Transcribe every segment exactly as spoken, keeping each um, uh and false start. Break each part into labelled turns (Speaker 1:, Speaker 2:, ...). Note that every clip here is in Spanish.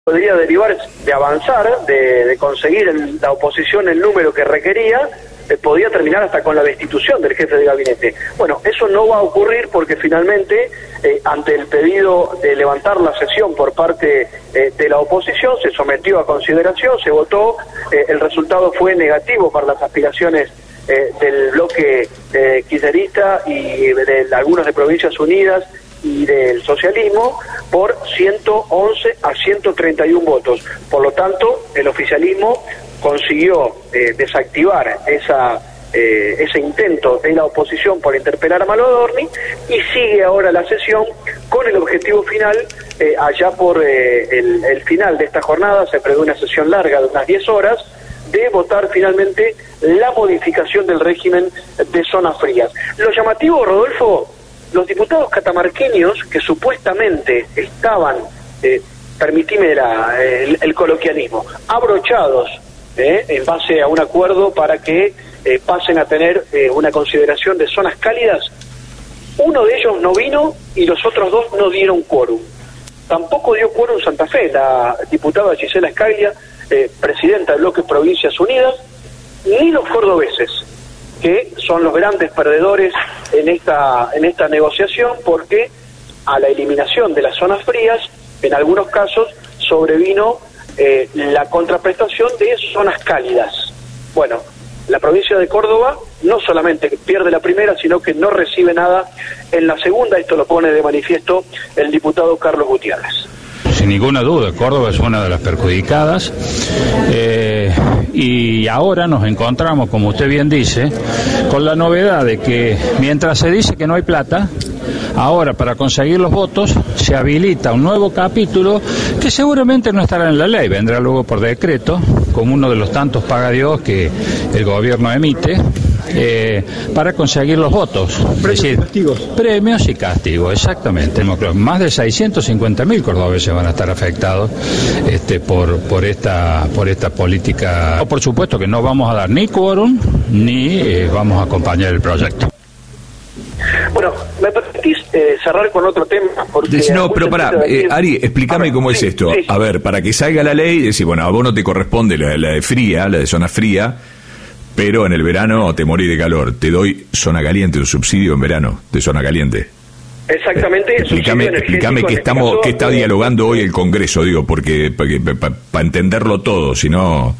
Speaker 1: podría derivar de avanzar, de, de conseguir el, la oposición el número que requería, eh, podía terminar hasta con la destitución del jefe de gabinete. Bueno, eso no va a ocurrir porque finalmente, eh, ante el pedido de levantar la sesión por parte eh, de la oposición, se sometió a consideración, se votó, eh, el resultado fue negativo para las aspiraciones eh, del bloque eh, kirchnerista y de, de algunos de Provincias Unidas y del socialismo por ciento once a ciento treinta y uno votos. Por lo tanto, el oficialismo consiguió eh, desactivar esa eh, ese intento de la oposición por interpelar a Malvadorni y sigue ahora la sesión con el objetivo final, eh, allá por eh, el, el final de esta jornada, se prevé una sesión larga de unas diez horas, de votar finalmente la modificación del régimen de zonas frías. Lo llamativo, Rodolfo, los diputados catamarqueños que supuestamente estaban, eh, permitime la, el, el coloquialismo, abrochados eh, en base a un acuerdo para que eh, pasen a tener eh, una consideración de zonas cálidas, uno de ellos no vino y los otros dos no dieron quórum. Tampoco dio quórum Santa Fe, la diputada Gisela Scaglia, eh, presidenta del bloque Provincias Unidas, ni los cordobeses, que son los grandes perdedores en esta en esta negociación, porque a la eliminación de las zonas frías, en algunos casos, sobrevino eh, la contraprestación de zonas cálidas. Bueno, la provincia de Córdoba no solamente pierde la primera, sino que no recibe nada en la segunda. Esto lo pone de manifiesto el diputado Carlos Gutiérrez.
Speaker 2: Sin ninguna duda, Córdoba es una de las perjudicadas eh, y ahora nos encontramos, como usted bien dice, con la novedad de que mientras se dice que no hay plata, ahora para conseguir los votos se habilita un nuevo capítulo que seguramente no estará en la ley, vendrá luego por decreto, como uno de los tantos pagadiós que el gobierno emite, Eh, para conseguir los votos.
Speaker 3: Premios y castigos.
Speaker 2: Premios y castigos, exactamente. Más de seiscientos cincuenta mil cordobeses van a estar afectados este, por, por, esta, por esta política. Por supuesto que no vamos a dar ni quórum, ni eh, vamos a acompañar el proyecto.
Speaker 1: Bueno, me permitís eh, cerrar con otro tema. Porque
Speaker 4: no, pero pará, decir... eh, Ari, explícame ver, cómo sí, es esto. Sí, sí. A ver, para que salga la ley, decir, bueno, a vos no te corresponde la, la de fría, la de zona fría, pero en el verano te morís de calor. Te doy zona caliente, un subsidio en verano de zona caliente.
Speaker 1: Exactamente.
Speaker 4: Eh, explícame, explícame que estamos, que está dialogando hoy el Congreso, digo, porque para pa, pa entenderlo todo, si no.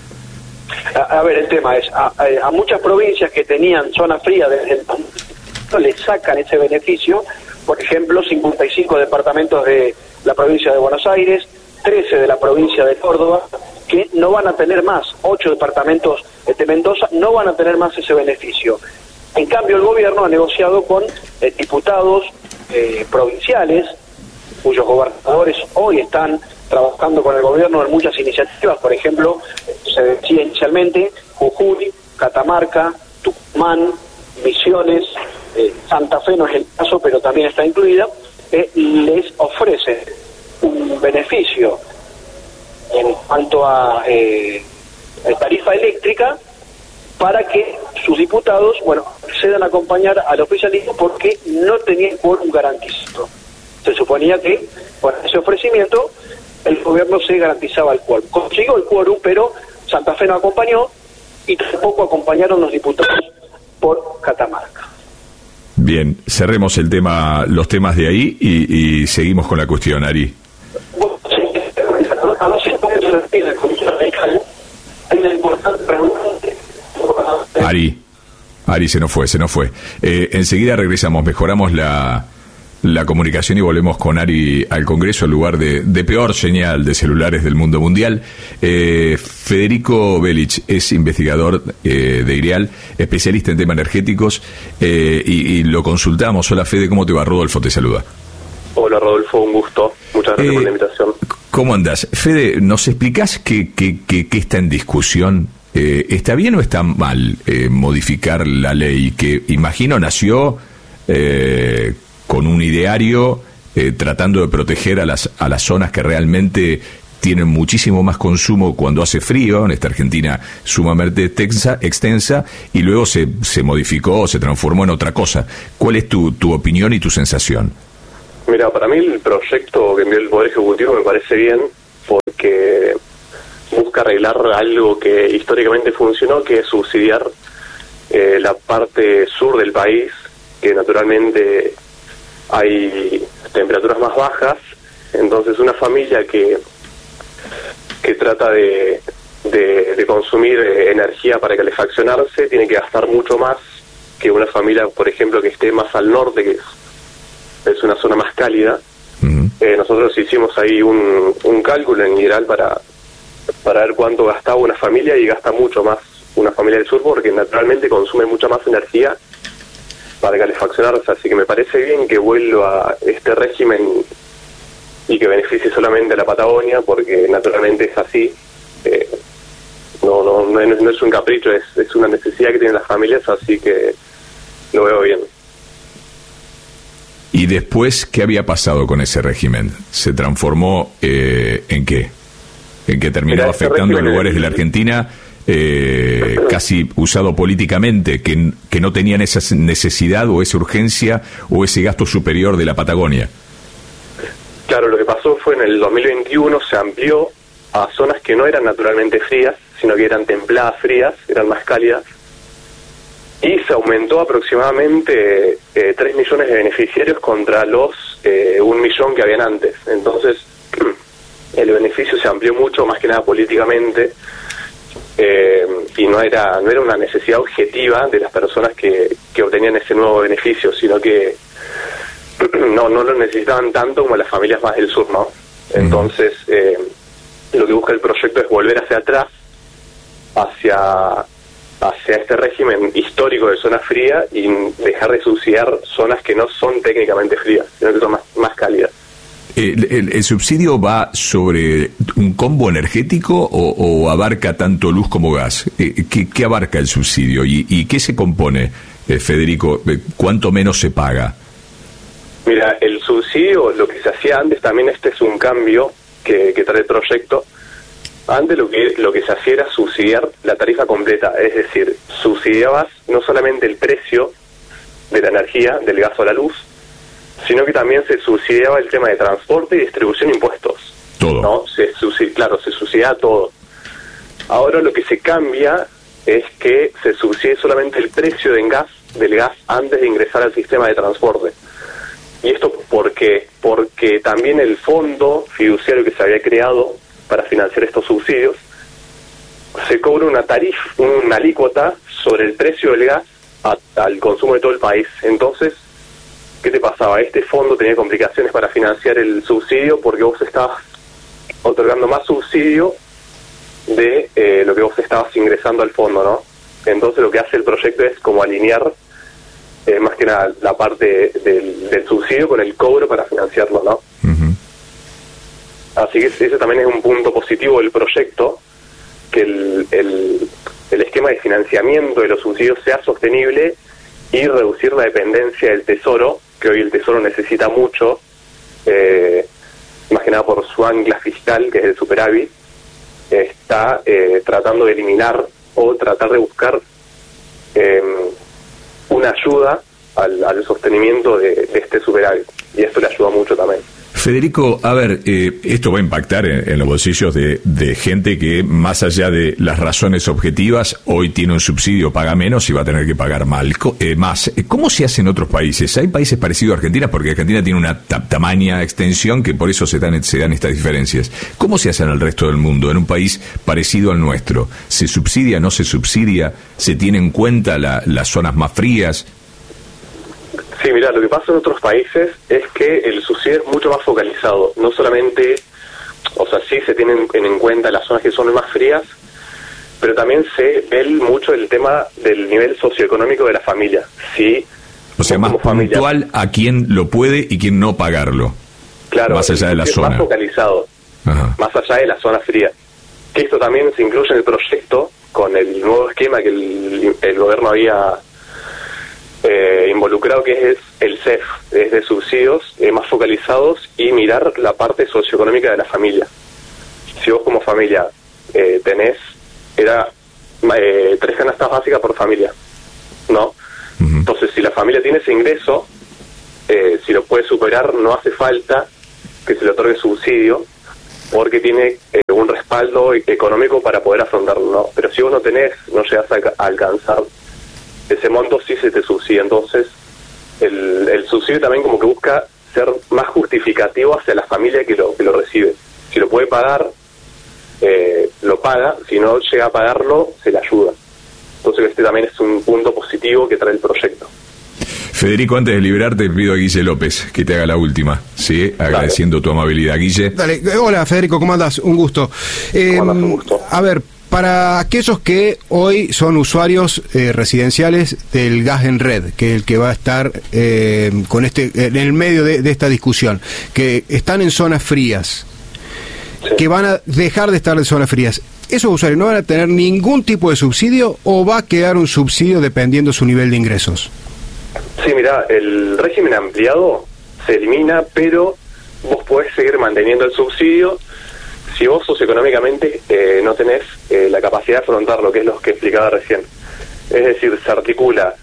Speaker 1: A, a ver, el tema es, a, a muchas provincias que tenían zona fría desde el le sacan ese beneficio. Por ejemplo, cincuenta y cinco departamentos de la provincia de Buenos Aires, trece de la provincia de Córdoba, que no van a tener más, ocho departamentos de Mendoza no van a tener más ese beneficio. En cambio, el gobierno ha negociado con eh, diputados eh, provinciales, cuyos gobernadores hoy están trabajando con el gobierno en muchas iniciativas. Por ejemplo, se decía inicialmente Jujuy, Catamarca, Tucumán, Misiones, eh, Santa Fe no es el caso, pero también está incluida, eh, les ofrece un beneficio en cuanto a eh, tarifa eléctrica para que sus diputados, bueno, cedan a acompañar al oficialismo porque no tenían quórum garantizado. Se suponía que con ese ofrecimiento el gobierno se garantizaba el quórum. Consiguió el quórum, pero Santa Fe no acompañó y tampoco acompañaron los diputados por Catamarca.
Speaker 4: Bien, cerremos el tema, los temas de ahí y, y seguimos con la cuestión, Ari.
Speaker 1: Bueno, sí, a no ser que se retire la Comisión Radical, hay una importante pregunta.
Speaker 4: Ari, Ari, se nos fue, se nos fue. Eh, enseguida regresamos, mejoramos la, la comunicación y volvemos con Ari al Congreso, en lugar de, de peor señal de celulares del mundo mundial. Eh, Federico Belich es investigador eh, de IREAL, especialista en temas energéticos, eh, y, y lo consultamos. Hola, Fede, ¿cómo te va? Rodolfo te saluda.
Speaker 5: Hola, Rodolfo, un gusto. Muchas gracias eh, por la invitación.
Speaker 4: ¿Cómo andás? Fede, ¿nos explicás qué, qué, qué, qué está en discusión? Eh, ¿Está bien o está mal eh, modificar la ley que, imagino, nació eh, con un ideario eh, tratando de proteger a las, a las zonas que realmente tienen muchísimo más consumo cuando hace frío, en esta Argentina sumamente extensa, extensa y luego se, se modificó, se transformó en otra cosa? ¿Cuál es tu, tu opinión y tu sensación?
Speaker 5: Mira, para mí el proyecto que envió el Poder Ejecutivo me parece bien, busca arreglar algo que históricamente funcionó, que es subsidiar eh, la parte sur del país, que naturalmente hay temperaturas más bajas. Entonces una familia que que trata de, de, de consumir eh, energía para calefaccionarse tiene que gastar mucho más que una familia, por ejemplo, que esté más al norte, que es, es una zona más cálida. Uh-huh. Eh, nosotros hicimos ahí un, un cálculo en general para, para ver cuánto gastaba una familia, y gasta mucho más una familia del sur porque naturalmente consume mucha más energía para calefaccionarse. Así que me parece bien que vuelva a este régimen y que beneficie solamente a la Patagonia, porque naturalmente es así. Eh, no, no, no, es, no es un capricho, es, es una necesidad que tienen las familias, así que lo veo bien.
Speaker 4: ¿Y después qué había pasado con ese régimen? ¿Se transformó eh, en qué? ¿En qué terminó Mira, afectando a lugares de la Argentina eh, casi usado políticamente, que, que no tenían esa necesidad o esa urgencia o ese gasto superior de la Patagonia?
Speaker 5: Claro, lo que pasó fue en el dos mil veintiuno se amplió a zonas que no eran naturalmente frías, sino que eran templadas frías, eran más cálidas, y se aumentó aproximadamente eh, tres millones de beneficiarios contra los eh, un millón que habían antes. Entonces, el beneficio se amplió mucho, más que nada políticamente, eh, y no era no era una necesidad objetiva de las personas que, que obtenían ese nuevo beneficio, sino que no no lo necesitaban tanto como las familias más del sur, ¿no? Entonces, eh, lo que busca el proyecto es volver hacia atrás, hacia hacia este régimen histórico de zona fría, y dejar de subsidiar zonas que no son técnicamente frías, sino que son más, más cálidas.
Speaker 4: ¿El, el, el subsidio va sobre un combo energético o, o abarca tanto luz como gas? Eh, ¿qué, ¿Qué abarca el subsidio y, y qué se compone, eh, Federico? ¿Cuánto menos se paga?
Speaker 5: Mira, el subsidio, lo que se hacía antes, también este es un cambio que, que trae el proyecto. Antes lo que lo que se hacía era subsidiar la tarifa completa, es decir, subsidiabas no solamente el precio de la energía, del gas o la luz, sino que también se subsidiaba el tema de transporte y distribución de impuestos.
Speaker 4: Todo.
Speaker 5: ¿No? Se subsidia, claro, se subsidiaba todo. Ahora lo que se cambia es que se subsidie solamente el precio del gas, del gas antes de ingresar al sistema de transporte. ¿Y esto por qué? Porque también el fondo fiduciario que se había creado para financiar estos subsidios, se cobra una tarifa, una alícuota sobre el precio del gas a, al consumo de todo el país. Entonces, ¿qué te pasaba? Este fondo tenía complicaciones para financiar el subsidio porque vos estabas otorgando más subsidio de eh, lo que vos estabas ingresando al fondo, ¿no? Entonces lo que hace el proyecto es como alinear Eh, más que nada la parte del, del subsidio con el cobro para financiarlo, ¿no? Uh-huh. Así que ese también es un punto positivo del proyecto, que el, el, el esquema de financiamiento de los subsidios sea sostenible y reducir la dependencia del Tesoro, que hoy el Tesoro necesita mucho, eh, más que nada por su ancla fiscal, que es el superávit, está eh, tratando de eliminar o tratar de buscar eh, una ayuda al, al sostenimiento de, de este superávit, y esto le ayuda mucho también.
Speaker 4: Federico, a ver, eh, esto va a impactar en, en los bolsillos de, de gente que, más allá de las razones objetivas, hoy tiene un subsidio, paga menos y va a tener que pagar mal, eh, más. ¿Cómo se hace en otros países? ¿Hay países parecidos a Argentina? Porque Argentina tiene una ta- tamaña extensión que por eso se dan, se dan estas diferencias. ¿Cómo se hace en el resto del mundo, en un país parecido al nuestro? ¿Se subsidia, no se subsidia? ¿Se tiene en cuenta la, las zonas más frías?
Speaker 5: Sí, mira, lo que pasa en otros países es que el subsidio es mucho más focalizado. No solamente, o sea, sí se tienen en cuenta las zonas que son más frías, pero también se ve mucho el tema del nivel socioeconómico de la familia. Sí.
Speaker 4: O sea, más puntual a quién lo puede y quién no pagarlo.
Speaker 5: Claro.
Speaker 4: Más allá de la zona.
Speaker 5: Más focalizado. Ajá. Más allá de la zona fría. Que esto también se incluye en el proyecto con el nuevo esquema que el, el gobierno había Eh, involucrado, que es el C E F, es de subsidios eh, más focalizados y mirar la parte socioeconómica de la familia. Si vos como familia eh, tenés, era eh, tres canastas básicas por familia, ¿no? Uh-huh. Entonces, si la familia tiene ese ingreso, eh, si lo puede superar, no hace falta que se le otorgue subsidio, porque tiene eh, un respaldo económico para poder afrontarlo, ¿no? Pero si vos no tenés, no llegas a, a alcanzar ese monto, sí se te subsidia. Entonces, el, el subsidio también como que busca ser más justificativo hacia la familia que lo, que lo recibe. Si lo puede pagar, eh, lo paga; si no llega a pagarlo, se le ayuda. Entonces este también es un punto positivo que trae el proyecto.
Speaker 4: Federico, antes de liberarte, pido a Guille López que te haga la última, ¿sí? Agradeciendo Dale. tu amabilidad, Guille.
Speaker 3: Dale. Hola, Federico, ¿cómo andás? Un gusto.
Speaker 5: Eh, ¿Cómo andás? Un gusto.
Speaker 3: A ver, para aquellos que hoy son usuarios eh, residenciales del gas en red, que es el que va a estar eh, con este en el medio de, de esta discusión, que están en zonas frías, sí. que van a dejar de estar en zonas frías, ¿esos usuarios no van a tener ningún tipo de subsidio o va a quedar un subsidio dependiendo su nivel de ingresos?
Speaker 5: Sí, mira, el régimen ampliado se elimina, pero vos podés seguir manteniendo el subsidio si vos socioeconómicamente eh, no tenés eh, la capacidad de afrontar lo que es lo que explicaba recién. Es decir, se articula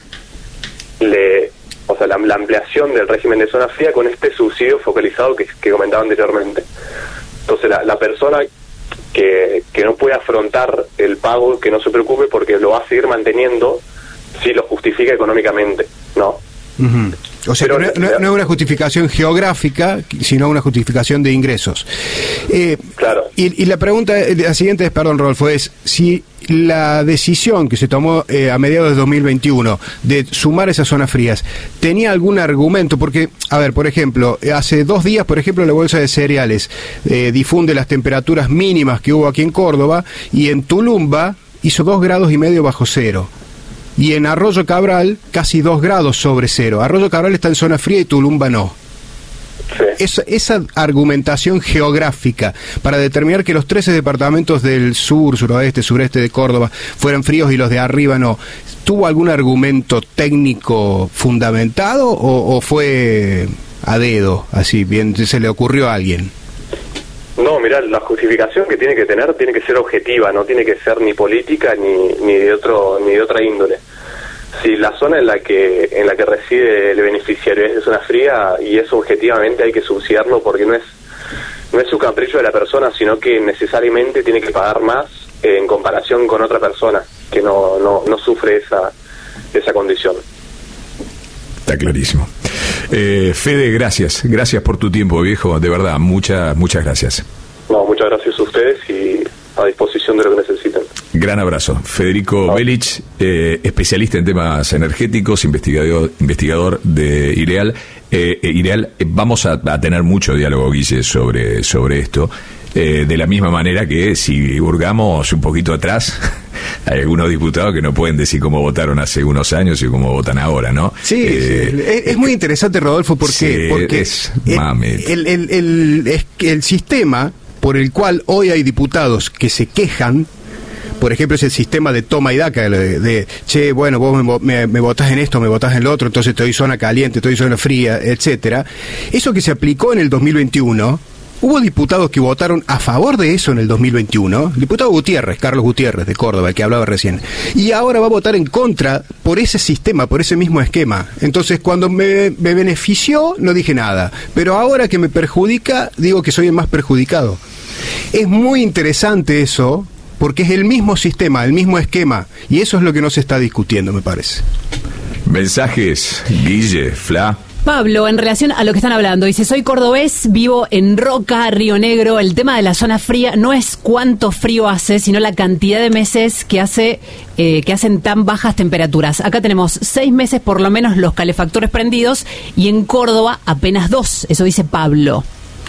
Speaker 5: le, o sea, la, la ampliación del régimen de zona fría con este subsidio focalizado que, que comentaba anteriormente. Entonces la, la persona que, que no puede afrontar el pago, que no se preocupe porque lo va a seguir manteniendo si lo justifica económicamente, ¿no?
Speaker 3: Uh-huh. O sea, Pero, no, no, no es una justificación geográfica, sino una justificación de ingresos. Eh,
Speaker 5: claro.
Speaker 3: Y, y la pregunta, la siguiente es, perdón, Rodolfo, es si la decisión que se tomó eh, a mediados de dos mil veintiuno de sumar esas zonas frías, ¿tenía algún argumento? Porque, a ver, por ejemplo, hace dos días, por ejemplo, la Bolsa de Cereales eh, difunde las temperaturas mínimas que hubo aquí en Córdoba, y en Tulumba hizo dos grados y medio bajo cero. Y en Arroyo Cabral, casi dos grados sobre cero. Arroyo Cabral está en zona fría y Tulumba no.
Speaker 5: Sí.
Speaker 3: Esa, esa argumentación geográfica para determinar que los trece departamentos del sur, suroeste, sureste de Córdoba fueran fríos y los de arriba no, ¿tuvo algún argumento técnico fundamentado o, o fue a dedo, así, bien, se le ocurrió a alguien?
Speaker 5: No, mirá, la justificación que tiene que tener tiene que ser objetiva, no tiene que ser ni política ni ni de otro ni de otra índole. Si la zona en la que en la que reside el beneficiario es de zona fría, y eso objetivamente hay que subsidiarlo porque no es no es su capricho de la persona, sino que necesariamente tiene que pagar más eh, en comparación con otra persona que no no no sufre esa esa condición.
Speaker 4: Está clarísimo. Eh, Fede, gracias. Gracias por tu tiempo, viejo. De verdad, muchas, muchas gracias.
Speaker 5: No, muchas gracias a ustedes y a disposición de lo que necesiten.
Speaker 4: Gran abrazo. Federico no. Belich, eh, especialista en temas energéticos, investigador, investigador de IREAL. Eh, eh, IREAL, eh, vamos a, a tener mucho diálogo, Guille, sobre, sobre esto. Eh, de la misma manera que si hurgamos un poquito atrás, hay algunos diputados que no pueden decir cómo votaron hace unos años y cómo votan ahora, ¿no?
Speaker 3: Sí, eh, sí. Es, es muy interesante, Rodolfo, ¿por
Speaker 4: sí,
Speaker 3: qué? Porque
Speaker 4: es, el,
Speaker 3: el, el, el, el, el sistema por el cual hoy hay diputados que se quejan, por ejemplo, es el sistema de toma y daca, de, de che, bueno, vos me, me, me votás en esto, me votás en lo otro, entonces te doy zona caliente, te doy zona fría, etcétera. Eso que se aplicó en el dos mil veintiuno... Hubo diputados que votaron a favor de eso en el dos mil veintiuno, el diputado Gutiérrez, Carlos Gutiérrez de Córdoba, el que hablaba recién, y ahora va a votar en contra por ese sistema, por ese mismo esquema. Entonces, cuando me, me benefició, no dije nada, pero ahora que me perjudica, digo que soy el más perjudicado. Es muy interesante eso, porque es el mismo sistema, el mismo esquema, y eso es lo que no se está discutiendo, me parece.
Speaker 4: Mensajes, Guille, Fla.
Speaker 6: Pablo, en relación a lo que están hablando, dice, soy cordobés, vivo en Roca, Río Negro. El tema de la zona fría no es cuánto frío hace, sino la cantidad de meses que hace eh, que hacen tan bajas temperaturas. Acá tenemos seis meses por lo menos los calefactores prendidos y en Córdoba apenas dos. Eso dice Pablo.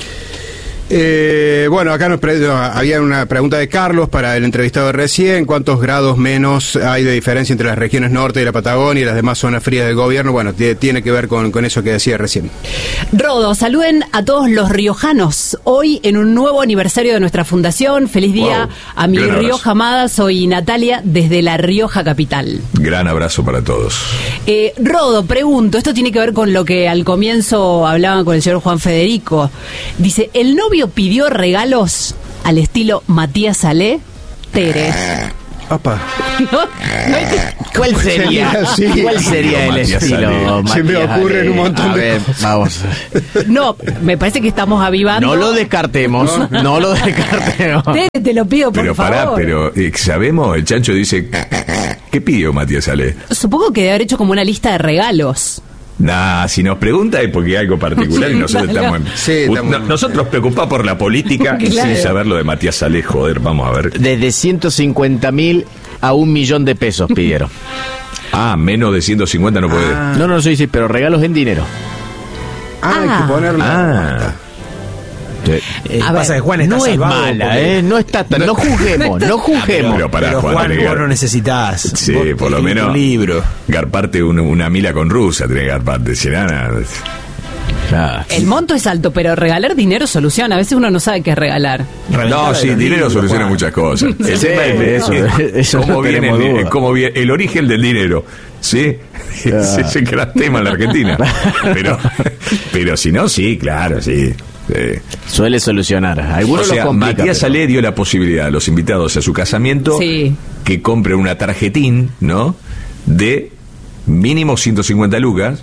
Speaker 3: Eh, bueno, acá nos pre- había una pregunta de Carlos para el entrevistado de recién. ¿Cuántos grados menos hay de diferencia entre las regiones norte de la Patagonia y las demás zonas frías del gobierno? Bueno, t- tiene que ver con, con eso que decía recién.
Speaker 6: Rodo, saluden a todos los riojanos. Hoy en un nuevo aniversario de nuestra fundación. Feliz día wow. a mi Gran Rioja abrazo. Amada. Soy Natalia desde La Rioja capital.
Speaker 4: Gran abrazo para todos.
Speaker 6: Eh, Rodo, pregunto, esto tiene que ver con lo que al comienzo hablaban con el señor Juan Federico. Dice, ¿el novio pidió regalos al estilo Matías Salé? Teres.
Speaker 3: Opa.
Speaker 6: No, no hay que-
Speaker 7: ¿Cuál sería?
Speaker 3: Sí.
Speaker 7: ¿Cuál sería el
Speaker 4: Matías
Speaker 7: estilo?
Speaker 4: Ale.
Speaker 3: Se me
Speaker 7: Matías
Speaker 3: ocurren
Speaker 7: Ale?
Speaker 3: un montón
Speaker 7: A
Speaker 3: de
Speaker 7: ver, vamos.
Speaker 6: no, me parece que estamos avivando.
Speaker 7: No lo descartemos, no lo descartemos.
Speaker 6: Tere, te lo pido, por
Speaker 4: Pero
Speaker 6: favor.
Speaker 4: pará, pero eh, sabemos, el chancho dice, ¿qué pidió Matías Ale?
Speaker 6: Supongo que debe haber hecho como una lista de regalos.
Speaker 4: Nah, si nos pregunta es porque hay algo particular y nosotros
Speaker 6: Claro.
Speaker 4: estamos, en-
Speaker 3: Sí, estamos-
Speaker 4: No- nosotros preocupados por la política y
Speaker 6: Claro.
Speaker 4: sin saber lo de Matías Ale, joder, vamos a ver.
Speaker 7: Desde ciento cincuenta mil a un millón de pesos pidieron.
Speaker 4: Ah, menos de ciento cincuenta no puede.
Speaker 7: No, no, sí, sí, pero regalos en dinero.
Speaker 3: Ah, hay
Speaker 6: Ah.
Speaker 3: que ponerlo.
Speaker 4: Ah. Sí.
Speaker 8: Eh,
Speaker 6: A
Speaker 8: pasa
Speaker 6: ver,
Speaker 8: que Juan está
Speaker 7: No es
Speaker 8: salvado
Speaker 7: mala,
Speaker 8: porque-
Speaker 7: ¿eh? No está tan. No juzguemos, no juzguemos.
Speaker 4: Pero pará,
Speaker 8: Pero
Speaker 4: Juan,
Speaker 8: Juan,
Speaker 4: tenés
Speaker 8: vos
Speaker 4: que-
Speaker 8: no necesitas.
Speaker 4: Sí,
Speaker 8: Vos
Speaker 4: por lo
Speaker 8: escribís
Speaker 4: menos
Speaker 8: un libro.
Speaker 4: garparte un- una mila con rusa, tenés que garparte. Si nada,
Speaker 7: Claro.
Speaker 6: El monto es alto, pero regalar dinero soluciona. A veces uno no sabe qué es regalar.
Speaker 8: Reventar
Speaker 4: no,
Speaker 8: de
Speaker 4: sí,
Speaker 8: los
Speaker 4: dinero
Speaker 8: libros,
Speaker 4: soluciona
Speaker 8: Juan.
Speaker 4: muchas cosas. El
Speaker 7: Sí,
Speaker 4: tema es,
Speaker 7: eso,
Speaker 4: es-
Speaker 7: eso
Speaker 4: cómo
Speaker 7: no
Speaker 4: viene
Speaker 7: tenemos
Speaker 4: el,
Speaker 7: duda.
Speaker 4: cómo viene el origen del dinero, ¿sí? Ese es el gran tema en la Argentina. Pero, pero si no, sí, claro, sí. sí.
Speaker 7: Suele solucionar.
Speaker 4: O
Speaker 7: Algunos
Speaker 4: sea,
Speaker 7: lo complican.
Speaker 4: Matías
Speaker 7: pero-
Speaker 4: Ale dio la posibilidad a los invitados a su casamiento
Speaker 6: Sí.
Speaker 4: que compren una tarjetín, ¿no? De mínimo ciento cincuenta lucas.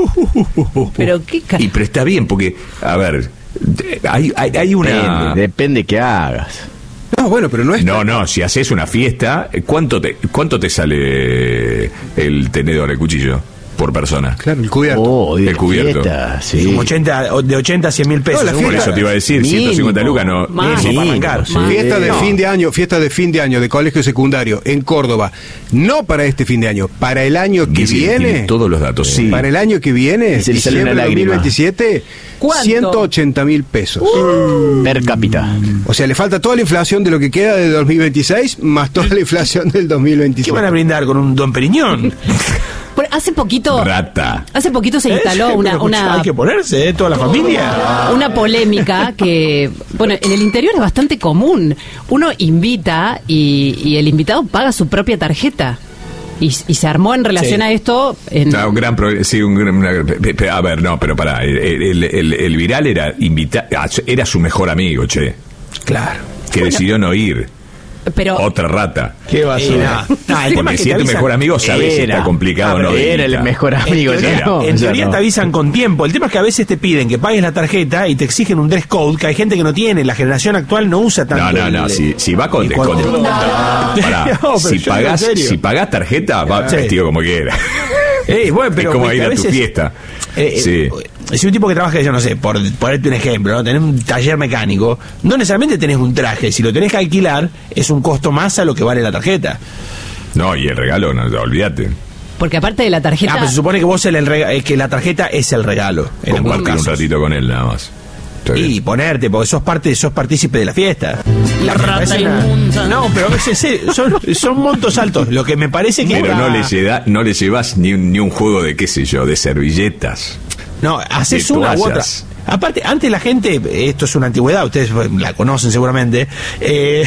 Speaker 6: Pero qué ca-
Speaker 4: Y pero está bien, porque, a ver, de- hay, hay, hay una...
Speaker 7: Depende, depende qué hagas.
Speaker 3: No, bueno, pero no es.
Speaker 4: No, no, si haces una fiesta, ¿cuánto te, cuánto te sale el tenedor, el cuchillo, por persona?
Speaker 3: Claro, el cubierto.
Speaker 7: Oh, de
Speaker 4: El cubierto.
Speaker 7: fiesta, sí.
Speaker 8: Como ochenta, o de ochenta a cien mil pesos.
Speaker 3: No, la
Speaker 8: seguro.
Speaker 4: Por
Speaker 3: fiesta-
Speaker 4: eso te iba a decir,
Speaker 7: Mínimo.
Speaker 4: ciento cincuenta lucas no...
Speaker 6: Más.
Speaker 4: no-
Speaker 8: Mínimo, para arrancar.
Speaker 7: sí.
Speaker 3: Fiesta de
Speaker 7: No.
Speaker 3: fin de año, fiesta de fin de año de colegio secundario en Córdoba. No para este fin de año, para el año que
Speaker 4: Guisi
Speaker 3: viene.
Speaker 4: tiene todos los datos, sí.
Speaker 3: Para el año que viene,
Speaker 7: Y se le sale
Speaker 3: diciembre
Speaker 7: una
Speaker 3: de dos mil
Speaker 7: lágrima.
Speaker 3: veintisiete,
Speaker 6: ¿Cuánto?
Speaker 3: ciento ochenta mil pesos.
Speaker 7: Per cápita.
Speaker 3: O sea, le falta toda la inflación de lo que queda de dos mil veintiséis más toda la inflación del dos mil
Speaker 8: ¿Qué
Speaker 3: veintisiete.
Speaker 8: van a brindar con un Don Periñón?
Speaker 6: Por- hace poquito,
Speaker 4: Rata.
Speaker 6: hace poquito se
Speaker 8: ¿Eh?
Speaker 6: instaló
Speaker 8: Pero
Speaker 6: una,
Speaker 8: escucha,
Speaker 6: una,
Speaker 8: Hay que ponerse, ¿eh? Toda la familia.
Speaker 6: una polémica que, bueno, en el interior es bastante común. Uno invita y, y el invitado paga su propia tarjeta. Y, y se armó en relación
Speaker 8: Sí.
Speaker 6: a esto. En,
Speaker 4: No, un gran pro- sí, un gran- una- pe- pe- a ver, no, pero pará, el, el- el- el viral era invita, era su mejor amigo, che,
Speaker 3: Claro.
Speaker 4: que decidió no ir.
Speaker 6: pero
Speaker 4: Otra rata.
Speaker 8: Qué basura.
Speaker 6: Sí.
Speaker 8: No, el tema
Speaker 4: Porque
Speaker 8: es que
Speaker 4: si
Speaker 8: te
Speaker 4: es tu
Speaker 8: avisan-
Speaker 4: mejor amigo, sabes si
Speaker 7: Era.
Speaker 4: está complicado o no.
Speaker 7: Era el
Speaker 4: invita.
Speaker 7: mejor amigo.
Speaker 8: En
Speaker 7: ya
Speaker 8: teoría,
Speaker 7: no,
Speaker 8: en
Speaker 7: ya
Speaker 8: teoría
Speaker 7: no.
Speaker 8: te avisan con tiempo. El tema es que a veces te piden que pagues la tarjeta y te exigen un dress code que hay gente que no tiene. La generación actual no usa tanto.
Speaker 4: No, no, no,
Speaker 8: el-
Speaker 4: si, si va con...
Speaker 8: y
Speaker 4: con-
Speaker 8: cuando-
Speaker 4: pará,
Speaker 8: No, pero
Speaker 4: si,
Speaker 8: yo
Speaker 4: pagás,
Speaker 8: digo en serio.
Speaker 4: si pagás tarjeta, va
Speaker 8: Sí.
Speaker 4: vestido como quiera.
Speaker 8: Eh, bueno, pero
Speaker 4: es como
Speaker 8: viste,
Speaker 4: ir a, tu
Speaker 8: veces-
Speaker 4: fiesta.
Speaker 8: Eh, eh,
Speaker 4: sí.
Speaker 8: Si un tipo que trabaja, yo no sé, por ponerte un ejemplo, ¿no? Tenés un taller mecánico, no necesariamente tenés un traje, si lo tenés que alquilar, es un costo más a lo que vale la tarjeta.
Speaker 4: No, y el regalo, no, olvídate.
Speaker 6: porque aparte de la tarjeta,
Speaker 8: Ah, pero se supone que vos el, el rega- eh, que la tarjeta es el regalo. En algunos
Speaker 4: Compartir un
Speaker 8: casos.
Speaker 4: ratito con él, nada más. Está bien.
Speaker 8: Y ponerte, porque sos parte, sos partícipe de la fiesta.
Speaker 6: La
Speaker 8: Me
Speaker 6: rata
Speaker 8: parece una-
Speaker 6: inmunda.
Speaker 8: No, pero es en serio, son, son montos altos. Lo que me parece que.
Speaker 4: Pero no
Speaker 8: Ahora-
Speaker 4: le, lleva- no le llevas ni un, ni un juego de, qué sé yo, de servilletas.
Speaker 8: No, haces
Speaker 4: de
Speaker 8: una u otra.
Speaker 4: toallas.
Speaker 8: Aparte, antes la gente, esto es una antigüedad, ustedes la conocen seguramente. Eh,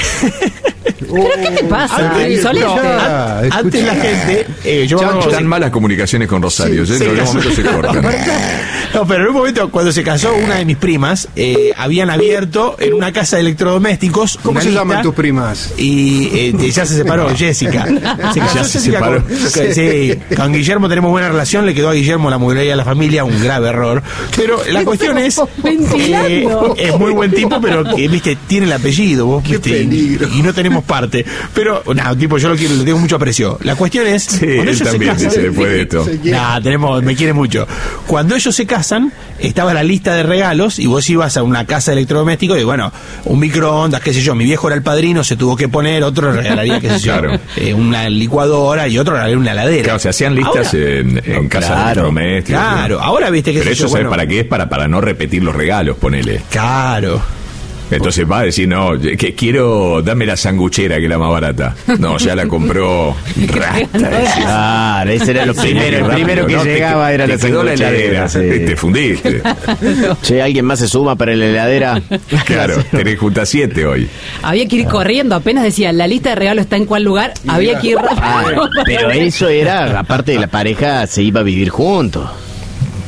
Speaker 6: ¿qué pasa?
Speaker 8: antes,
Speaker 6: Insolente.
Speaker 8: no,
Speaker 3: Ya,
Speaker 8: an- antes la gente. eh, yo me acuerdo-
Speaker 4: Tan malas comunicaciones con Rosario,
Speaker 8: Sí,
Speaker 4: ¿eh?
Speaker 8: se
Speaker 4: en algún
Speaker 8: casó.
Speaker 4: momento se cortan.
Speaker 8: No, pero en un momento, cuando se casó una de mis primas, eh, habían abierto en una casa de electrodomésticos.
Speaker 3: ¿Cómo
Speaker 8: una
Speaker 3: se
Speaker 8: lista,
Speaker 3: llaman tus primas?
Speaker 8: Y eh, ya se separó, Jessica. Se casó
Speaker 4: Ya se
Speaker 8: Jessica
Speaker 4: separó.
Speaker 8: Con, sí, con Guillermo tenemos buena relación, le quedó a Guillermo la mujer de la familia, un grave error. Pero la cuestión es.
Speaker 6: Ventilando.
Speaker 8: es muy buen tipo, pero que, viste, tiene el apellido, vos, viste, y,
Speaker 3: peligro.
Speaker 8: y no tenemos parte. Pero, no, tipo, yo lo quiero, le tengo mucho aprecio. La cuestión es.
Speaker 4: Sí,
Speaker 8: cuando
Speaker 4: él
Speaker 8: ellos se
Speaker 4: también
Speaker 8: casan-
Speaker 4: se le fue de esto.
Speaker 8: Nah, tenemos, me quiere mucho. Cuando ellos se casan, estaba la lista de regalos y vos ibas a una casa de electrodomésticos y bueno, un microondas, qué sé yo, mi viejo era el padrino, se tuvo que poner, otro regalaría, qué sé yo,
Speaker 4: Claro.
Speaker 8: eh, una licuadora y otro regalaría una heladera.
Speaker 4: Claro, se hacían listas
Speaker 8: Ahora-
Speaker 4: en, en casa de
Speaker 7: claro,
Speaker 4: electrodomésticos.
Speaker 8: Claro, ahora viste que
Speaker 4: Pero
Speaker 8: sé
Speaker 4: eso,
Speaker 8: yo,
Speaker 4: ¿sabes
Speaker 8: bueno,
Speaker 4: para qué? Es para, para no repetir los regalos, ponele.
Speaker 8: Claro.
Speaker 4: Entonces va a decir, no, que quiero, dame la sanguchera, que es la más barata. No, ya la compró Rata. decís.
Speaker 7: Claro, ese era lo primero. El primero que
Speaker 4: No, te-
Speaker 7: llegaba era
Speaker 4: te
Speaker 7: la
Speaker 4: quedó la
Speaker 7: sanguchera,
Speaker 4: heladera,
Speaker 7: sí.
Speaker 4: te fundiste.
Speaker 7: Che, ¿alguien más se suma para la heladera?
Speaker 4: Claro, tenés junta siete hoy.
Speaker 6: Había que ir corriendo, apenas decía, la lista de regalos está en cuál lugar, había que ir
Speaker 7: Ah,
Speaker 6: rápido.
Speaker 7: pero eso era, aparte de la pareja, se iba a vivir juntos.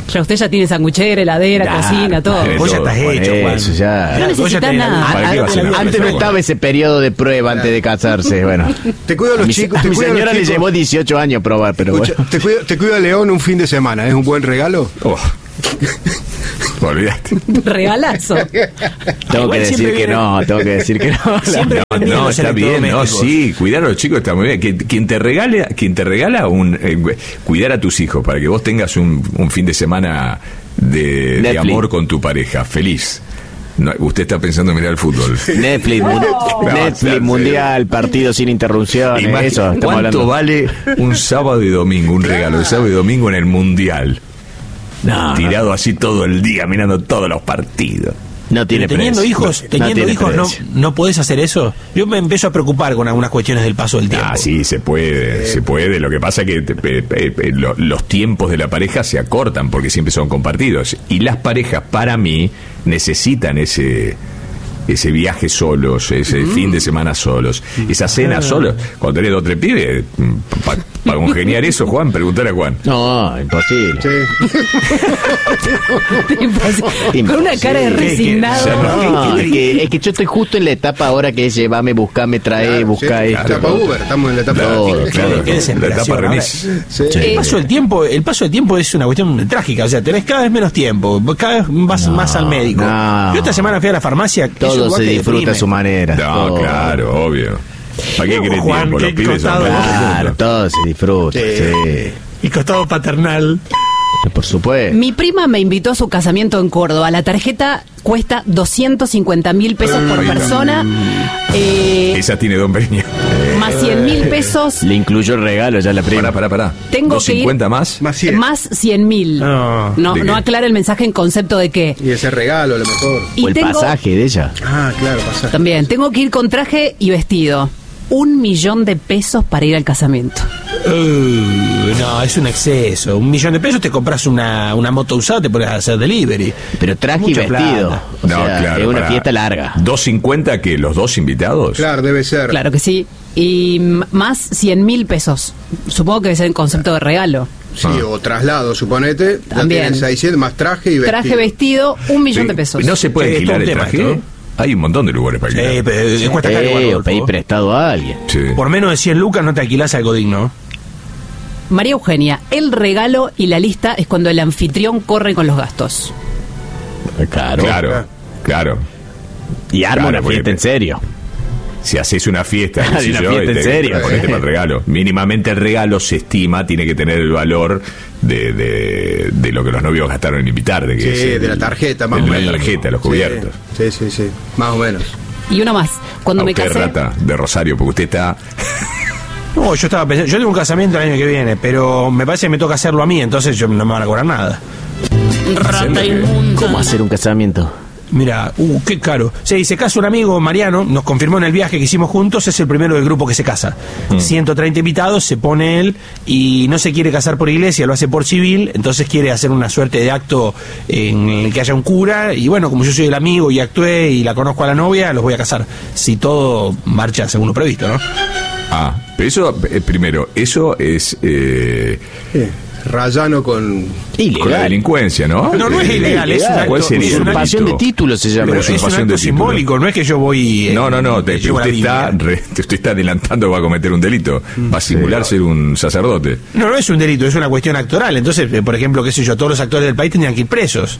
Speaker 6: Ya usted ya tiene sanguchera, heladera,
Speaker 7: Ya,
Speaker 6: cocina, todo.
Speaker 4: tiene
Speaker 8: Vos ya
Speaker 4: todo.
Speaker 8: estás
Speaker 7: Por
Speaker 8: hecho, Juan.
Speaker 7: eso, ya.
Speaker 6: No
Speaker 8: Vos ya
Speaker 6: necesitas
Speaker 8: tenés la-
Speaker 6: nada.
Speaker 4: ¿Para qué va a ser?
Speaker 7: Antes no estaba ese periodo de prueba antes de casarse, bueno.
Speaker 3: Te cuido a
Speaker 7: A
Speaker 3: los
Speaker 7: mi,
Speaker 3: chicos.
Speaker 7: a
Speaker 3: Te
Speaker 7: mi
Speaker 3: cuido a los
Speaker 7: señora le
Speaker 3: chicos.
Speaker 7: llevó dieciocho años probar, pero
Speaker 3: Escucha,
Speaker 7: bueno.
Speaker 3: te, cuido, te cuido a León un fin de semana. ¿Es un buen regalo?
Speaker 4: Oh. Olvídate.
Speaker 6: Regalazo.
Speaker 7: Tengo
Speaker 8: Igual
Speaker 7: que decir
Speaker 8: siempre
Speaker 7: que
Speaker 8: viene-
Speaker 7: no, tengo que decir que no.
Speaker 8: Siempre
Speaker 4: No,
Speaker 8: vienen
Speaker 4: no,
Speaker 8: los
Speaker 4: está bien, no,
Speaker 8: electrodomésticos.
Speaker 4: sí, cuidar a los chicos está muy bien. Que- Quien te regale, quien te regala un eh, cuidar a tus hijos para que vos tengas un, un fin de semana de, de
Speaker 7: Netflix.
Speaker 4: amor con tu pareja, feliz. No, usted está pensando en mirar el fútbol.
Speaker 7: Netflix, mun-
Speaker 4: No,
Speaker 7: Netflix
Speaker 4: sí.
Speaker 7: mundial, partido sin interrupciones,
Speaker 4: Imagina,
Speaker 7: eso estamos
Speaker 4: ¿cuánto
Speaker 7: hablando.
Speaker 4: vale un sábado y domingo, un regalo de sábado y domingo en el mundial?
Speaker 7: No,
Speaker 4: Tirado así todo el día mirando todos los partidos.
Speaker 7: no tiene
Speaker 8: Pero teniendo
Speaker 7: precio.
Speaker 8: hijos,
Speaker 7: No
Speaker 8: teniendo
Speaker 7: tiene
Speaker 8: hijos no,
Speaker 7: precio.
Speaker 8: no podés hacer eso. Yo me empiezo a preocupar con algunas cuestiones del paso del tiempo.
Speaker 4: Ah, sí, se puede, se puede. Lo que pasa es que te- pe- pe- pe- lo- los tiempos de la pareja se acortan porque siempre son compartidos. Y las parejas, para mí, necesitan ese ese viaje solos, ese fin de semana solos, esa cena solos. Cuando tenés dos o tres pibes, para congeniar eso, Juan, preguntale a Juan.
Speaker 7: No, imposible.
Speaker 3: Sí.
Speaker 6: Imposible. Con una cara de
Speaker 8: ¿Qué- qué-
Speaker 6: resignado.
Speaker 8: o sea, no,
Speaker 7: No, es que, es que yo estoy justo en la etapa ahora que es llevame, buscame, trae,
Speaker 3: Claro,
Speaker 7: busca
Speaker 3: sí,
Speaker 7: esto.
Speaker 3: etapa Uber, estamos en la etapa
Speaker 7: Todo,
Speaker 3: Uber.
Speaker 7: claro.
Speaker 8: Qué
Speaker 4: la
Speaker 8: desesperación,
Speaker 4: etapa
Speaker 8: ahora.
Speaker 4: remis.
Speaker 3: Sí.
Speaker 8: El paso del tiempo, el paso del tiempo es una cuestión trágica, o sea, tenés cada vez menos tiempo, cada vez vas
Speaker 7: No,
Speaker 8: más al médico.
Speaker 7: no.
Speaker 8: Yo esta semana fui a la farmacia, es un
Speaker 7: Todo
Speaker 8: lugar
Speaker 7: se
Speaker 8: que
Speaker 7: disfruta
Speaker 8: deprime.
Speaker 7: a su manera.
Speaker 4: No,
Speaker 7: todo.
Speaker 4: claro, obvio. ¿Para qué
Speaker 8: No,
Speaker 4: querés
Speaker 8: Juan,
Speaker 4: tiempo? Los
Speaker 8: qué
Speaker 4: pibes son
Speaker 8: costado.
Speaker 7: Claro, todo se disfruta,
Speaker 3: Sí.
Speaker 7: sí.
Speaker 8: Y costado paternal.
Speaker 7: Por supuesto.
Speaker 6: Mi prima me invitó a su casamiento en Córdoba. La tarjeta cuesta doscientos cincuenta mil pesos por
Speaker 4: Ay,
Speaker 6: persona. Eh,
Speaker 4: Esa tiene Don Peña.
Speaker 6: más cien mil pesos.
Speaker 7: Le incluyó el regalo ya la prima.
Speaker 4: Pará, pará, pará.
Speaker 6: Tengo
Speaker 4: ¿dos
Speaker 6: que ir-
Speaker 4: cincuenta más?
Speaker 3: Más cien.
Speaker 6: Más cien mil.
Speaker 8: No.
Speaker 6: No,
Speaker 4: ¿De
Speaker 6: no
Speaker 4: qué?
Speaker 6: aclara el mensaje en concepto de qué.
Speaker 3: Y ese regalo, a lo mejor.
Speaker 6: Y
Speaker 7: o el
Speaker 6: tengo-
Speaker 7: pasaje de ella.
Speaker 3: Ah, claro, pasa.
Speaker 6: También, tengo que ir con traje y vestido. Un millón de pesos para ir al casamiento.
Speaker 8: Uh, no, es un exceso. Un millón de pesos te compras una, una moto usada, te pones a hacer delivery.
Speaker 7: Pero traje y
Speaker 8: Mucha
Speaker 7: vestido.
Speaker 8: plata.
Speaker 7: O
Speaker 4: No,
Speaker 7: sea,
Speaker 4: claro.
Speaker 7: es una
Speaker 4: pará.
Speaker 7: fiesta larga.
Speaker 4: ¿dos cincuenta que los dos invitados?
Speaker 3: Claro, debe ser.
Speaker 6: Claro que sí. Y m- más cien mil pesos. Supongo que debe ser en concepto de regalo.
Speaker 3: Sí,
Speaker 4: Ah.
Speaker 3: o traslado, suponete. Ya
Speaker 6: También.
Speaker 3: tienes seiscientos más traje y vestido.
Speaker 6: Traje, vestido, un millón
Speaker 4: Sí.
Speaker 6: de pesos.
Speaker 4: ¿No se puede
Speaker 8: Sí,
Speaker 4: alquilar
Speaker 8: todo
Speaker 4: el
Speaker 8: un tema
Speaker 4: traje?
Speaker 8: esto.
Speaker 4: Hay un montón de lugares para
Speaker 8: Sí,
Speaker 4: alquilar.
Speaker 8: pero eh, cuesta caro igual,
Speaker 7: Eh, o
Speaker 8: Rodolfo.
Speaker 7: pedir prestado a alguien.
Speaker 4: Sí.
Speaker 8: Por menos de cien lucas no te alquilás algo digno.
Speaker 6: María Eugenia, el regalo y la lista es cuando el anfitrión corre con los gastos.
Speaker 7: Claro.
Speaker 4: Claro, claro.
Speaker 7: Y arma
Speaker 4: Claro,
Speaker 7: una
Speaker 4: porque
Speaker 7: fiesta
Speaker 4: te-
Speaker 7: en serio.
Speaker 4: Si haces una fiesta, qué
Speaker 7: Hay
Speaker 4: sé
Speaker 7: una
Speaker 4: yo,
Speaker 7: fiesta
Speaker 4: y
Speaker 7: en serio.
Speaker 4: ponete para el regalo. Mínimamente el regalo se estima, tiene que tener el valor de, de, de lo que los novios gastaron en invitar. De, que
Speaker 3: Sí,
Speaker 4: es el-
Speaker 3: de la tarjeta, más
Speaker 4: de
Speaker 3: o
Speaker 4: la
Speaker 3: menos.
Speaker 4: tarjeta, los
Speaker 3: Sí,
Speaker 4: cubiertos.
Speaker 3: Sí, sí, sí. Más o menos.
Speaker 6: Y uno más. Cuando
Speaker 4: A
Speaker 6: me
Speaker 4: usted,
Speaker 6: casé,
Speaker 4: rata de Rosario, porque usted está...
Speaker 8: No, yo estaba pensando, yo tengo un casamiento el año que viene, pero me parece que me toca hacerlo a mí, entonces yo, no me van a cobrar nada.
Speaker 6: rata inmunda.
Speaker 7: ¿Cómo hacer un casamiento?
Speaker 8: Mira, uh, qué caro. Sí, se casa un amigo, Mariano, nos confirmó en el viaje que hicimos juntos, es el primero del grupo que se casa. ciento treinta invitados, se pone él y no se quiere casar por iglesia, lo hace por civil, entonces quiere hacer una suerte de acto en el que haya un cura y bueno, como yo soy el amigo y actué y la conozco a la novia, los voy a casar. Si todo marcha según lo previsto, ¿no?
Speaker 4: Ah, pero eso, eh, primero, eso es eh,
Speaker 3: Sí. Rayano con...
Speaker 4: con la delincuencia, ¿no?
Speaker 8: No, no es
Speaker 4: Eh,
Speaker 8: ilegal, es un acto-
Speaker 4: ¿Cuál sería
Speaker 8: es
Speaker 4: el
Speaker 8: una
Speaker 7: Usurpación de
Speaker 4: delito?
Speaker 7: título se llama.
Speaker 8: Pero
Speaker 4: Pero
Speaker 8: es un
Speaker 4: usurpación
Speaker 8: acto
Speaker 4: de título.
Speaker 8: simbólico, no es que yo voy... eh,
Speaker 4: No, no, no, te-
Speaker 8: llevo la
Speaker 4: usted, está,
Speaker 8: Biblia.
Speaker 4: re- usted está adelantando que va a cometer un delito. Va a simular ser un sacerdote.
Speaker 8: No, no es un delito, es una cuestión actoral. Entonces, eh, por ejemplo, qué sé yo, todos los actores del país tendrían que ir presos.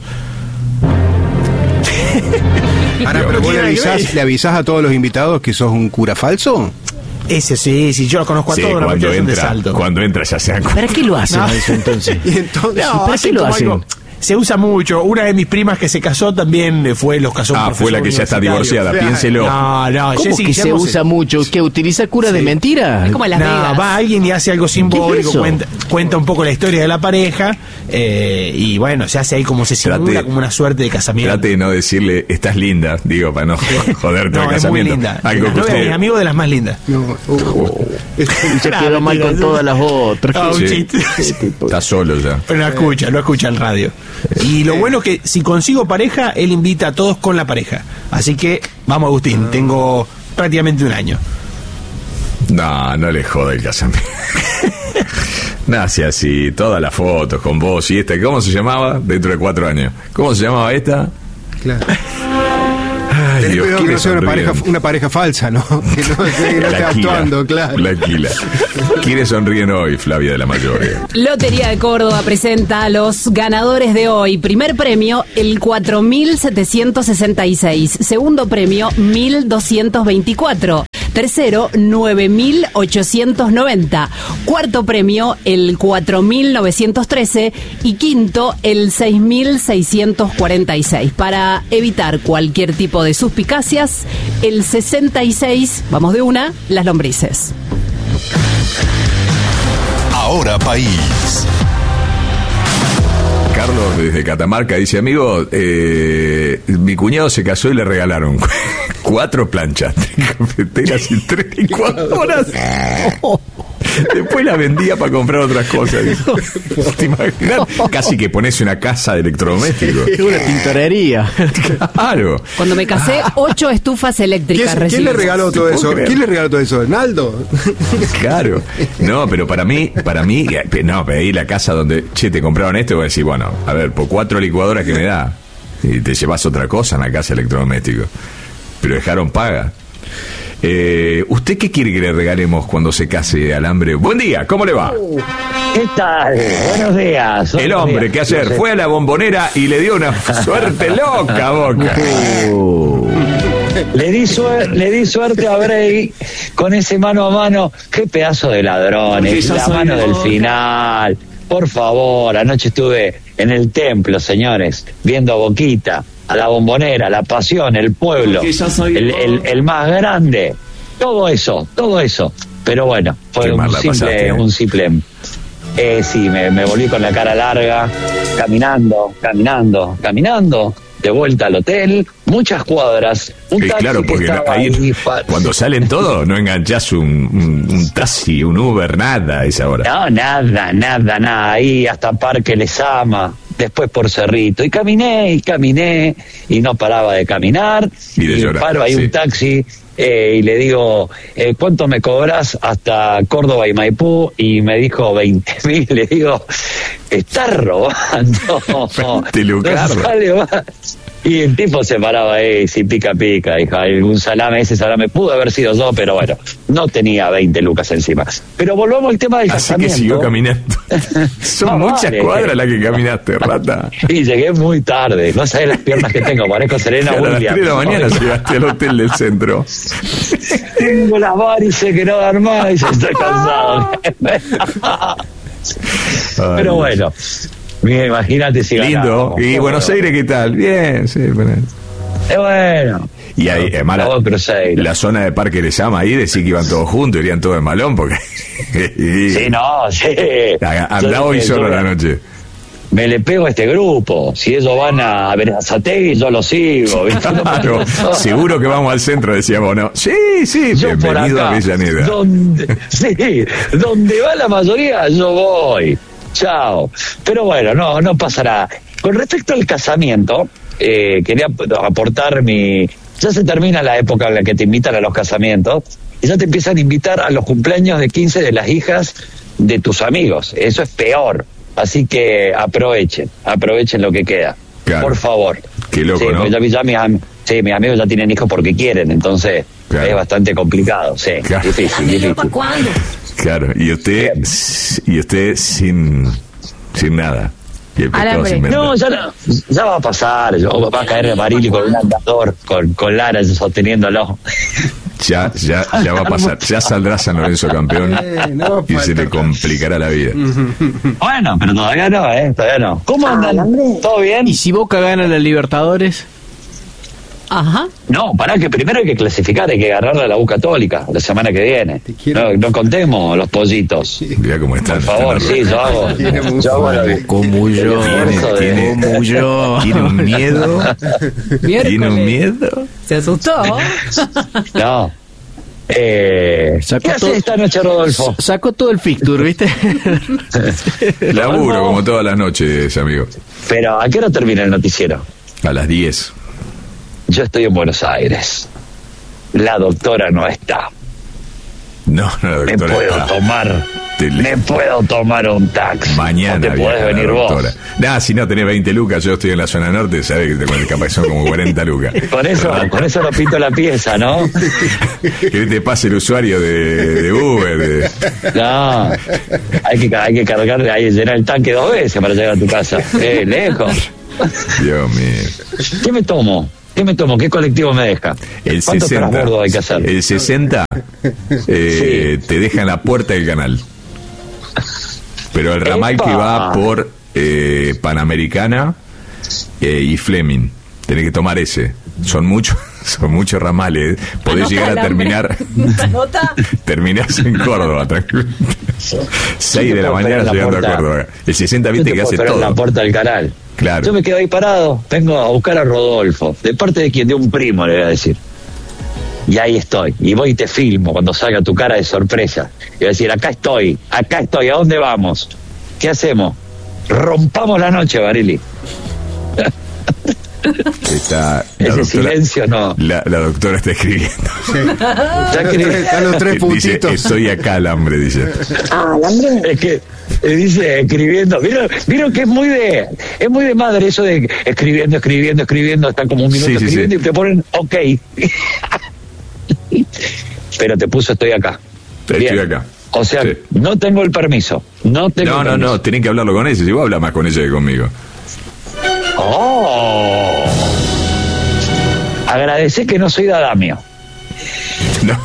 Speaker 3: Ahora,
Speaker 8: No,
Speaker 3: pero vos le
Speaker 8: tiene que
Speaker 3: avisás,
Speaker 8: ver.
Speaker 3: le avisás a todos los invitados que sos un cura falso.
Speaker 8: Ese sí, sí, yo los conozco a
Speaker 4: Sí,
Speaker 8: todos, la
Speaker 4: cuando
Speaker 8: mayoría son de
Speaker 4: entra,
Speaker 8: salto.
Speaker 4: cuando entra ya se dan cuenta.
Speaker 7: ¿Para qué lo hacen
Speaker 8: No.
Speaker 7: eso entonces?
Speaker 3: Y entonces...
Speaker 8: No,
Speaker 7: ¿para qué
Speaker 8: hacen
Speaker 7: lo
Speaker 8: como
Speaker 7: hacen?
Speaker 8: algo- se usa mucho. Una de mis primas que se casó también eh, fue, los casó un
Speaker 4: Ah,
Speaker 8: profesor
Speaker 4: fue la que ya está
Speaker 8: universitario.
Speaker 4: divorciada, piénselo.
Speaker 8: No, no,
Speaker 7: ¿Cómo
Speaker 8: Jessy
Speaker 7: que se
Speaker 8: Guillermo
Speaker 7: usa mucho? ¿Que utiliza cura de mentira?
Speaker 6: Es como en Las
Speaker 8: No,
Speaker 6: Vegas.
Speaker 8: va alguien y hace algo simbólico,
Speaker 7: eso?
Speaker 8: cuenta, cuenta un poco la historia de la pareja eh, y bueno, se hace ahí como se simula
Speaker 4: Trate-
Speaker 8: como una suerte de casamiento.
Speaker 4: Trate de no decirle, estás linda, digo, para no joderte
Speaker 8: No,
Speaker 4: el
Speaker 8: es muy
Speaker 4: casamiento.
Speaker 8: linda.
Speaker 4: Algo
Speaker 8: La
Speaker 4: que
Speaker 8: novia de mis
Speaker 4: usted...
Speaker 8: amigos de las más lindas.
Speaker 3: No, uh,
Speaker 7: Y se quedó mal con todas las otras.
Speaker 8: Ah, un
Speaker 4: Sí.
Speaker 8: chiste.
Speaker 4: Está solo ya.
Speaker 8: Pero no escucha, no escucha el radio. Y lo bueno es que si consigo pareja, él invita a todos con la pareja. Así que, vamos Agustín, tengo prácticamente un año.
Speaker 4: No, no le joda el casamiento. Nace así, todas las fotos con vos y esta. ¿Cómo se llamaba? Dentro de cuatro años. ¿Cómo se llamaba esta?
Speaker 3: Claro.
Speaker 4: Ay,
Speaker 3: Tenés
Speaker 4: Dios,
Speaker 3: cuidado que no sea una
Speaker 4: sonríen?
Speaker 3: pareja, una pareja falsa, ¿no? Que no, que no esté actuando, claro.
Speaker 4: La Aquila. ¿Quiénes sonríen hoy, Flavia de la Mayoría?
Speaker 6: Lotería de Córdoba presenta a los ganadores de hoy. Primer premio, el cuatro mil setecientos sesenta y seis. Segundo premio, mil doscientos veinticuatro. Tercero, nueve mil ochocientos noventa. Cuarto premio, el cuatro mil novecientos trece. Y quinto, el seis mil seiscientos cuarenta y seis. Para evitar cualquier tipo de suspicacias, el sesenta y seis, vamos de una, las lombrices.
Speaker 9: Ahora País.
Speaker 4: Carlos desde Catamarca dice, amigo, eh, mi cuñado se casó y le regalaron cuatro planchas de cafeteras y tres licuadoras. Después la vendía para comprar otras cosas. ¿Te imaginas? Casi que pones una casa de electrodomésticos.
Speaker 7: Es una tintorería.
Speaker 4: Claro.
Speaker 6: Cuando me casé, ocho estufas eléctricas
Speaker 3: ¿Quién, ¿Quién le regaló todo eso?
Speaker 4: creer?
Speaker 3: ¿Quién le regaló todo eso? ¿Naldo?
Speaker 4: Claro. No, pero para mí, para mí, no, pedí la casa donde, che, te compraron esto y voy a decir, bueno, a ver, por cuatro licuadoras que me da, y te llevas otra cosa en la casa electrodoméstico. Pero dejaron paga. Eh, ¿Usted qué quiere que le regalemos cuando se case, Alambre? Buen día, ¿cómo le va?
Speaker 10: ¿Qué tal? Buenos días.
Speaker 4: El hombre que ayer fue a la Bombonera y le dio una suerte loca, Boca.
Speaker 10: Uh. Le di, suer- le di suerte a Bray con ese mano a mano. Qué pedazo de ladrones. La mano del final. Por favor, anoche estuve en el templo, señores, viendo a Boquita, a la Bombonera, la pasión, el pueblo, el, el, el más grande. Todo eso, todo eso. Pero bueno, fue un simple, pasaste, ¿eh? un simple... Eh, sí, me, me volví con la cara larga, caminando, caminando, caminando, de vuelta al hotel, muchas cuadras, un
Speaker 4: eh,
Speaker 10: taxi
Speaker 4: claro,
Speaker 10: que
Speaker 4: porque
Speaker 10: estaba
Speaker 4: ahí,
Speaker 10: ahí,
Speaker 4: cuando salen todos, no enganchás un, un, un taxi, un Uber, nada a esa hora.
Speaker 10: No, nada, nada, nada, ahí hasta Parque Lezama, después por Cerrito, y caminé, y caminé, y no paraba de caminar,
Speaker 4: y, de
Speaker 10: y
Speaker 4: llorar,
Speaker 10: paro ahí
Speaker 4: sí.
Speaker 10: un taxi, eh, y le digo, eh, ¿cuánto me cobras hasta Córdoba y Maipú? Y me dijo veinte mil, le digo, estás robando,
Speaker 4: veinte lucas.
Speaker 10: No sale más. Y el tipo se paraba ahí, sin pica pica, hija, algún salame, ese salame pudo haber sido yo, pero bueno, no tenía veinte lucas encima. Pero volvamos al tema del
Speaker 4: Así
Speaker 10: casamiento.
Speaker 4: que siguió caminando. Son
Speaker 10: No,
Speaker 4: muchas
Speaker 10: vale.
Speaker 4: cuadras las que caminaste, rata.
Speaker 10: Y llegué muy tarde, no sabés las piernas que tengo, parezco Serena
Speaker 4: Claro, a las
Speaker 10: Williams.
Speaker 4: tres de la mañana llegaste al hotel del centro.
Speaker 10: Tengo las varices que no dan más y ya estoy cansado. Pero bueno, mira, imagínate si
Speaker 4: Lindo.
Speaker 10: ganábamos.
Speaker 4: ¿Y Buenos Aires qué tal? Bien, sí, bueno.
Speaker 10: Eh, bueno.
Speaker 4: Y ahí, además,
Speaker 10: Vamos, Cruzeiro.
Speaker 4: la, la zona de Parque Lezama ahí, decía que iban todos juntos, irían todos en malón, porque...
Speaker 10: Sí, no, sí.
Speaker 4: Andaba hoy
Speaker 10: Yo-
Speaker 4: solo
Speaker 10: yo-
Speaker 4: a la noche.
Speaker 10: Me le pego a este grupo. Si ellos van a Berazategui, yo lo sigo. ¿viste?
Speaker 4: Claro, seguro que vamos al centro, decíamos, ¿no? Sí, sí,
Speaker 10: Yo por
Speaker 4: bienvenido
Speaker 10: acá,
Speaker 4: a Avellaneda.
Speaker 10: donde, sí, donde va la mayoría, yo voy. Chao. Pero bueno, no, no pasa nada. Con respecto al casamiento, eh, quería aportar mi... Ya se termina la época en la que te invitan a los casamientos y ya te empiezan a invitar a los cumpleaños de quince de las hijas de tus amigos. Eso es peor. Así que aprovechen, aprovechen lo que queda.
Speaker 4: Claro.
Speaker 10: Por favor.
Speaker 4: Qué loco,
Speaker 10: sí,
Speaker 4: ¿no?
Speaker 10: porque Ya, ya mis, am- sí, mis amigos ya tienen hijos porque quieren, entonces
Speaker 4: Claro.
Speaker 10: es bastante complicado. Sí,
Speaker 4: Claro.
Speaker 10: difícil, difícil.
Speaker 4: Claro, y usted, y usted sin, sin nada. Y el pescado
Speaker 6: Alambre.
Speaker 4: sin venta.
Speaker 10: No, ya, no, ya va a pasar. Yo, va a caer Barili con un andador, con, con Lara sosteniéndolo.
Speaker 4: Ya, ya, ya va a pasar. Ya saldrá San Lorenzo campeón
Speaker 3: Eh, no
Speaker 4: y se
Speaker 3: falta
Speaker 4: le complicará la vida.
Speaker 10: Bueno, pero todavía no, ¿eh? Todavía no. ¿Cómo andan? ¿Todo bien?
Speaker 7: ¿Y si Boca gana la Libertadores?
Speaker 6: Ajá.
Speaker 10: No, pará, que primero hay que clasificar, hay que agarrarle a la U Católica la semana que viene.
Speaker 3: quiero-
Speaker 10: No, no contemos los pollitos.
Speaker 4: Mira cómo están.
Speaker 10: Por favor,
Speaker 4: están
Speaker 10: sí, yo hago.
Speaker 3: Tiene mucho
Speaker 10: Yo hago lo que-
Speaker 7: Como yo,
Speaker 10: esfuerzo de-
Speaker 4: tiene,
Speaker 7: como yo.
Speaker 4: tiene un miedo. Tiene un miedo.
Speaker 6: Se asustó.
Speaker 10: No. Eh,
Speaker 7: Sacó
Speaker 10: ¿Qué haces
Speaker 7: todo-
Speaker 10: esta noche, Rodolfo?
Speaker 7: Sacó todo el fixture, ¿viste?
Speaker 4: Laburo como todas las noches, amigo.
Speaker 10: Pero, ¿a qué hora termina el noticiero?
Speaker 4: A las diez.
Speaker 10: Yo estoy en Buenos Aires. La doctora no está.
Speaker 4: No No, no, la
Speaker 10: Me
Speaker 4: doctora
Speaker 10: puedo
Speaker 4: está-
Speaker 10: tomar,
Speaker 4: Te-
Speaker 10: me puedo tomar un taxi.
Speaker 4: Mañana
Speaker 10: O te podés
Speaker 4: viaja la
Speaker 10: venir
Speaker 4: doctora.
Speaker 10: vos.
Speaker 4: Nah, si no tenés veinte lucas, yo estoy en la zona norte, sabés que te cuento, capaz que son como cuarenta lucas.
Speaker 10: Con eso, con eso no pinto la pieza, ¿no?
Speaker 4: Que te pase el usuario de, de Uber. de-
Speaker 10: No, hay que, hay que cargar, hay que llenar el tanque dos veces para llegar a tu casa. Eh, lejos.
Speaker 4: Dios mío.
Speaker 10: ¿Qué me tomo? ¿Qué me tomo? ¿Qué colectivo me deja?
Speaker 4: El
Speaker 10: ¿Cuántos
Speaker 4: sesenta,
Speaker 10: transbordos hay que hacer?
Speaker 4: el sesenta eh, te deja en la puerta del canal. Pero el ramal
Speaker 10: ¡Epa!
Speaker 4: que va por eh, Panamericana eh, y Fleming, tenés que tomar ese. Son muchos, son muchos ramales. Podés
Speaker 6: Anota
Speaker 4: llegar
Speaker 6: el
Speaker 4: a
Speaker 6: hambre.
Speaker 4: terminar,
Speaker 6: ¿Anota?
Speaker 4: terminás en Córdoba, tranquilo. seis de la
Speaker 10: puedo
Speaker 4: mañana
Speaker 10: esperar en la
Speaker 4: llegando a
Speaker 10: puerta.
Speaker 4: Córdoba. El sesenta,
Speaker 10: Yo
Speaker 4: viste
Speaker 10: te
Speaker 4: que
Speaker 10: puedo
Speaker 4: hace
Speaker 10: esperar en
Speaker 4: todo.
Speaker 10: la puerta del canal.
Speaker 4: Claro.
Speaker 10: Yo me quedo ahí parado, vengo a buscar a Rodolfo, de parte de quien, de un primo, le voy a decir. Y ahí estoy, y voy y te filmo cuando salga tu cara de sorpresa. Y voy a decir, acá estoy, acá estoy, ¿a dónde vamos? ¿Qué hacemos? Rompamos la noche, Barili.
Speaker 4: Está, la
Speaker 10: Ese
Speaker 4: doctora-
Speaker 10: silencio no.
Speaker 4: La, la doctora está escribiendo.
Speaker 10: Ya escribí.
Speaker 3: Están los tres
Speaker 4: Dice,
Speaker 3: puntitos.
Speaker 4: estoy acá al hambre, dice.
Speaker 10: Es que eh, dice escribiendo, ¿vieron, vieron que es muy de es muy de madre eso de escribiendo, escribiendo, escribiendo, están como un minuto
Speaker 4: Sí, sí,
Speaker 10: escribiendo
Speaker 4: sí.
Speaker 10: y te ponen ok. Pero te puso estoy acá.
Speaker 4: Estoy
Speaker 10: Bien.
Speaker 4: acá.
Speaker 10: O sea,
Speaker 4: Sí.
Speaker 10: no tengo el permiso. No tengo
Speaker 4: No,
Speaker 10: el
Speaker 4: no,
Speaker 10: permiso.
Speaker 4: no, tenés que hablarlo con ella. Si vos hablas más con ella que conmigo.
Speaker 10: Oh. Agradecé que no soy Dadamio.
Speaker 4: No.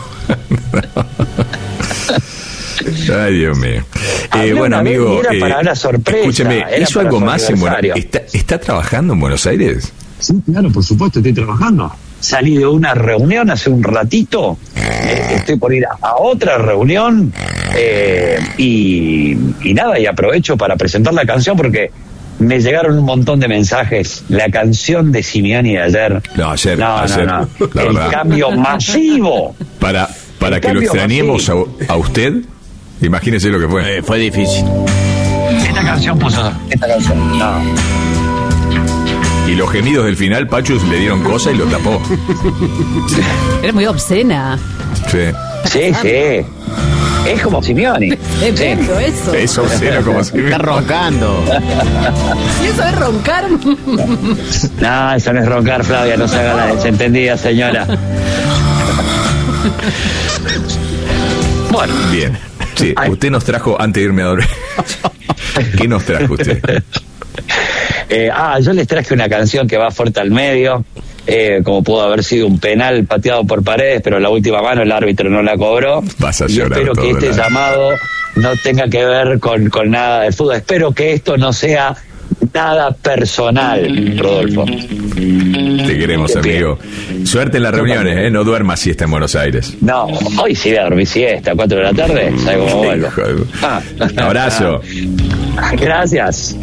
Speaker 4: Ay, Dios mío.
Speaker 10: Hablé
Speaker 4: Eh, bueno,
Speaker 10: una vez
Speaker 4: amigo.
Speaker 10: y era
Speaker 4: eh,
Speaker 10: para una sorpresa,
Speaker 4: Escúcheme,
Speaker 10: era
Speaker 4: ¿hizo
Speaker 10: para
Speaker 4: algo
Speaker 10: su
Speaker 4: más en Buenos
Speaker 10: aniversario.
Speaker 4: Aires? ¿Está, ¿Está trabajando en Buenos Aires?
Speaker 10: Sí, claro, por supuesto, estoy trabajando. Salí de una reunión hace un ratito, eh, estoy por ir a, a otra reunión eh, y, y nada, y aprovecho para presentar la canción porque me llegaron un montón de mensajes. La canción de Simeoni de ayer.
Speaker 4: No, ayer,
Speaker 10: No,
Speaker 4: ayer,
Speaker 10: no, no.
Speaker 4: la
Speaker 10: El
Speaker 4: verdad.
Speaker 10: cambio masivo.
Speaker 4: Para, para
Speaker 10: El
Speaker 4: que lo
Speaker 10: cambio
Speaker 4: extrañemos a,
Speaker 10: masivo.
Speaker 4: a usted, imagínese lo que fue.
Speaker 7: Eh, fue difícil.
Speaker 10: Esta canción puso. Esta canción. No.
Speaker 4: Y los gemidos del final, Pachus le dieron cosa y lo tapó.
Speaker 6: Era muy obscena.
Speaker 4: Sí.
Speaker 10: Sí, sí. Es como Simeoni.
Speaker 6: Es
Speaker 10: Sí.
Speaker 6: lindo eso.
Speaker 4: Eso cero como si
Speaker 7: Está roncando.
Speaker 6: Si eso es roncar.
Speaker 10: No, eso no es roncar, Flavia, no se haga la desentendida, señora. Bueno,
Speaker 4: Bien. Sí,
Speaker 10: Ay.
Speaker 4: usted nos trajo, antes de irme a dormir. ¿Qué nos trajo usted?
Speaker 10: eh, ah, yo les traje una canción que va fuerte al medio, eh, como pudo haber sido un penal pateado por Paredes, pero la última mano el árbitro no la cobró.
Speaker 4: Vas a
Speaker 10: y
Speaker 4: llorar
Speaker 10: espero
Speaker 4: todo
Speaker 10: que este
Speaker 4: el año.
Speaker 10: llamado no tenga que ver con, con nada de fútbol. Espero que esto no sea nada personal, Rodolfo.
Speaker 4: Te queremos,
Speaker 10: Te
Speaker 4: amigo. Suerte en las reuniones, ¿eh? No duermas si está en Buenos Aires.
Speaker 10: No, hoy sí voy a dormir siesta a cuatro de la tarde, ¿sabes cómo vuelvo?
Speaker 4: Hijo de-
Speaker 10: Ah.
Speaker 4: Abrazo.
Speaker 10: Gracias.